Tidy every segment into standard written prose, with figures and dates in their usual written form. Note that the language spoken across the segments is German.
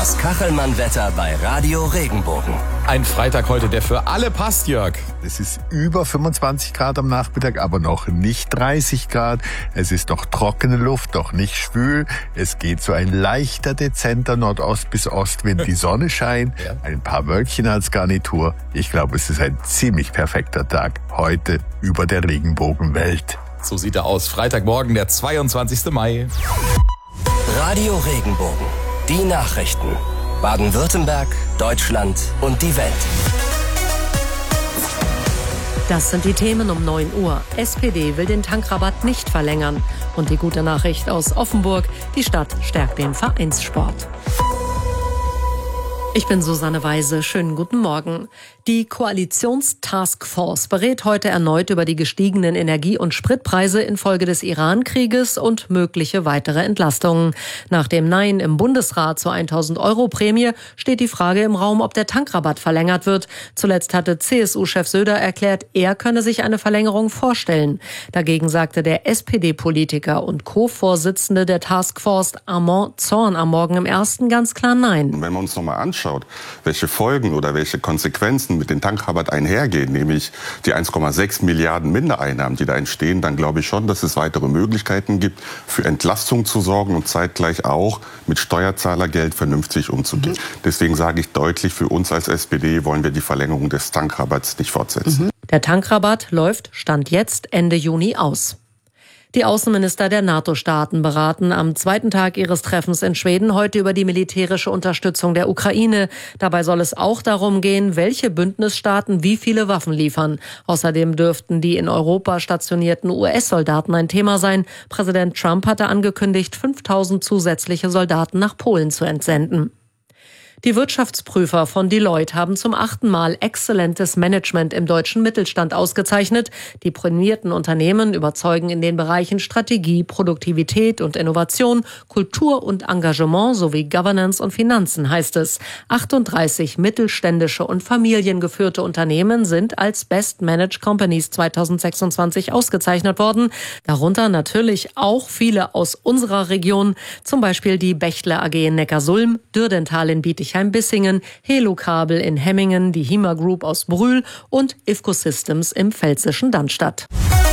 Das Kachelmann-Wetter bei Radio Regenbogen. Ein Freitag heute, der für alle passt, Jörg. Es ist über 25 Grad am Nachmittag, aber noch nicht 30 Grad. Es ist noch trockene Luft, doch nicht schwül. Es geht so ein leichter, dezenter Nordost- bis Ostwind. Die Sonne scheint, ein paar Wölkchen als Garnitur. Ich glaube, es ist ein ziemlich perfekter Tag heute über der Regenbogenwelt. So sieht er aus. Freitagmorgen, der 22. Mai. Radio Regenbogen. Die Nachrichten. Baden-Württemberg, Deutschland und die Welt. Das sind die Themen um 9 Uhr. SPD will den Tankrabatt nicht verlängern. Und die gute Nachricht aus Offenburg, die Stadt stärkt den Vereinssport. Ich bin Susanne Weise. Schönen guten Morgen. Die Koalitionstaskforce berät heute erneut über die gestiegenen Energie- und Spritpreise infolge des Iran-Krieges und mögliche weitere Entlastungen. Nach dem Nein im Bundesrat zur 1.000-Euro-Prämie steht die Frage im Raum, ob der Tankrabatt verlängert wird. Zuletzt hatte CSU-Chef Söder erklärt, er könne sich eine Verlängerung vorstellen. Dagegen sagte der SPD-Politiker und Co-Vorsitzende der Taskforce Armand Zorn am Morgen im Ersten ganz klar Nein. Und wenn wir uns nochmal anschaut, welche Folgen oder welche Konsequenzen mit dem Tankrabatt einhergehen, nämlich die 1,6 Milliarden Mindereinnahmen, die da entstehen, dann glaube ich schon, dass es weitere Möglichkeiten gibt, für Entlastung zu sorgen und zeitgleich auch mit Steuerzahlergeld vernünftig umzugehen. Deswegen sage ich deutlich, für uns als SPD wollen wir die Verlängerung des Tankrabatts nicht fortsetzen. Der Tankrabatt läuft Stand jetzt Ende Juni aus. Die Außenminister der NATO-Staaten beraten am zweiten Tag ihres Treffens in Schweden heute über die militärische Unterstützung der Ukraine. Dabei soll es auch darum gehen, welche Bündnisstaaten wie viele Waffen liefern. Außerdem dürften die in Europa stationierten US-Soldaten ein Thema sein. Präsident Trump hatte angekündigt, 5.000 zusätzliche Soldaten nach Polen zu entsenden. Die Wirtschaftsprüfer von Deloitte haben zum 8. Mal exzellentes Management im deutschen Mittelstand ausgezeichnet. Die prämierten Unternehmen überzeugen in den Bereichen Strategie, Produktivität und Innovation, Kultur und Engagement sowie Governance und Finanzen, heißt es. 38 mittelständische und familiengeführte Unternehmen sind als Best Managed Companies 2026 ausgezeichnet worden. Darunter natürlich auch viele aus unserer Region, zum Beispiel die Bechtle AG in Neckarsulm, Dürdental in Bietigheim-Bissingen, Helo Kabel in Hemmingen, die HIMA Group aus Brühl und IFCO Systems im pfälzischen Dannstatt.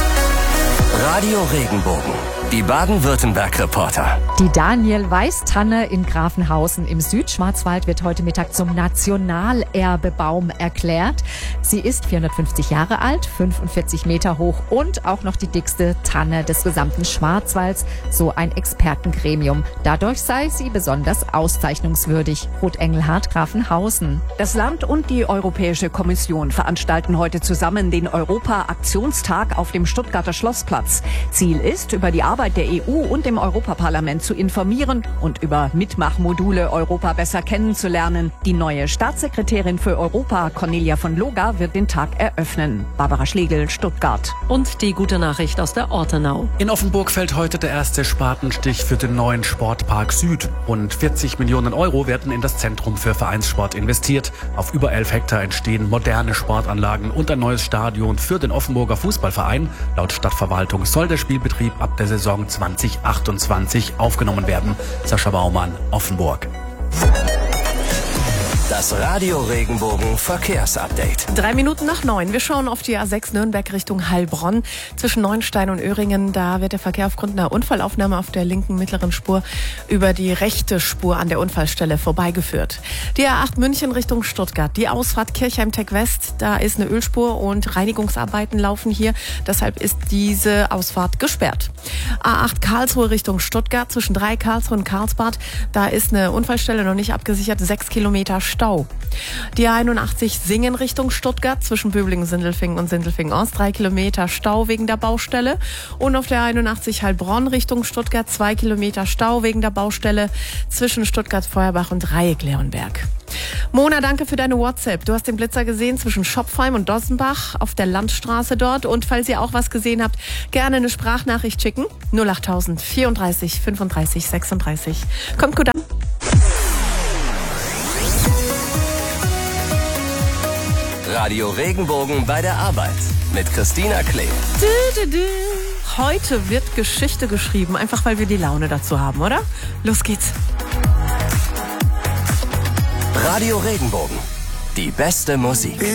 Radio Regenbogen. Die Baden-Württemberg-Reporter. Die Daniel-Weiß-Tanne in Grafenhausen im Südschwarzwald wird heute Mittag zum Nationalerbebaum erklärt. Sie ist 450 Jahre alt, 45 Meter hoch und auch noch die dickste Tanne des gesamten Schwarzwalds, so ein Expertengremium. Dadurch sei sie besonders auszeichnungswürdig. Ruth Engelhardt, Grafenhausen. Das Land und die Europäische Kommission veranstalten heute zusammen den Europa-Aktionstag auf dem Stuttgarter Schlossplatz. Ziel ist, über die Arbeit der EU und dem Europaparlament zu informieren und über Mitmachmodule Europa besser kennenzulernen. Die neue Staatssekretärin für Europa, Cornelia von Loga, wird den Tag eröffnen. Barbara Schlegel, Stuttgart. Und die gute Nachricht aus der Ortenau. In Offenburg fällt heute der erste Spatenstich für den neuen Sportpark Süd. Rund 40 Millionen Euro werden in das Zentrum für Vereinssport investiert. Auf über 11 Hektar entstehen moderne Sportanlagen und ein neues Stadion für den Offenburger Fußballverein. Laut Stadtverwaltung soll der Spielbetrieb ab der Saison 2028 aufgenommen werden. Sascha Baumann, Offenburg. Das Radio Regenbogen Verkehrsupdate. 3 Minuten nach 9. Wir schauen auf die A6 Nürnberg Richtung Heilbronn. Zwischen Neuenstein und Öhringen, da wird der Verkehr aufgrund einer Unfallaufnahme auf der linken mittleren Spur über die rechte Spur an der Unfallstelle vorbeigeführt. Die A8 München Richtung Stuttgart. Die Ausfahrt Kirchheim-Tech West, da ist eine Ölspur und Reinigungsarbeiten laufen hier. Deshalb ist diese Ausfahrt gesperrt. A8 Karlsruhe Richtung Stuttgart. Zwischen 3 Karlsruhe und Karlsbad, da ist eine Unfallstelle noch nicht abgesichert. 6 Kilometer Stau. Die A81 Singen Richtung Stuttgart zwischen Böblingen-Sindelfingen und Sindelfingen-Ost 3 Kilometer Stau wegen der Baustelle. Und auf der A81 Heilbronn Richtung Stuttgart 2 Kilometer Stau wegen der Baustelle zwischen Stuttgart-Feuerbach und Dreieck-Leonberg. Mona, danke für deine WhatsApp. Du hast den Blitzer gesehen zwischen Schopfheim und Dossenbach auf der Landstraße dort. Und falls ihr auch was gesehen habt, gerne eine Sprachnachricht schicken. 08000 34 35 36. Kommt gut an. Radio Regenbogen bei der Arbeit mit Christina Klee. Heute wird Geschichte geschrieben, einfach weil wir die Laune dazu haben, oder? Los geht's. Radio Regenbogen. Die beste Musik.